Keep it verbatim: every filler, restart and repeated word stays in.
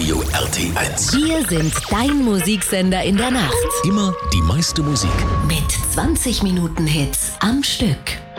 Radio R T eins. Wir sind dein Musiksender in der Nacht. Immer die meiste Musik. Mit zwanzig Minuten Hits am Stück.